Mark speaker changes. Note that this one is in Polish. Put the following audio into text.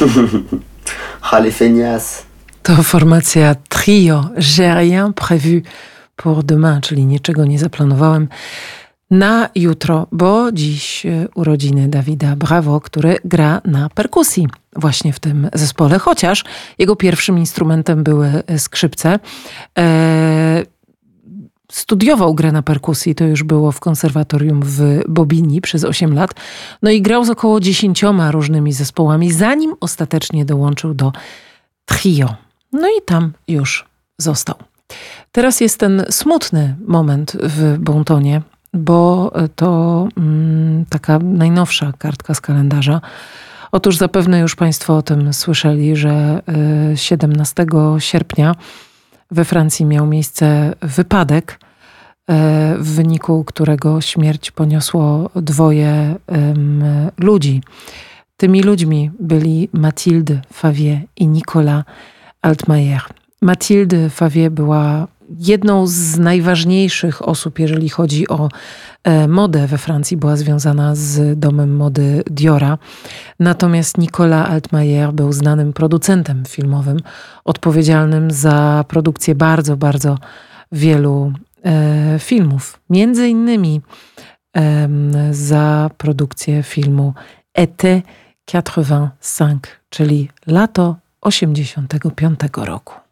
Speaker 1: Ale feignasse.
Speaker 2: To formacja Trio, J'ai rien prévu pour demain, czyli niczego nie zaplanowałem na jutro, bo dziś urodziny Dawida Bravo, który gra na perkusji właśnie w tym zespole, chociaż jego pierwszym instrumentem były skrzypce. Studiował grę na perkusji, to już było w konserwatorium w Bobigny przez 8 lat. No i grał z około 10 różnymi zespołami, zanim ostatecznie dołączył do Trio. No i tam już został. Teraz jest ten smutny moment w Bontonie, bo to taka najnowsza kartka z kalendarza. Otóż zapewne już Państwo o tym słyszeli, że 17 sierpnia we Francji miał miejsce wypadek, w wyniku którego śmierć poniosło 2 ludzi. Tymi ludźmi byli Mathilde Favier i Nicolas Altmaier. Mathilde Favier była jedną z najważniejszych osób, jeżeli chodzi o modę we Francji. Była związana z domem mody Diora. Natomiast Nicolas Altmaier był znanym producentem filmowym, odpowiedzialnym za produkcję bardzo, bardzo wielu filmów. Między innymi za produkcję filmu Été 85, czyli lato 85 roku.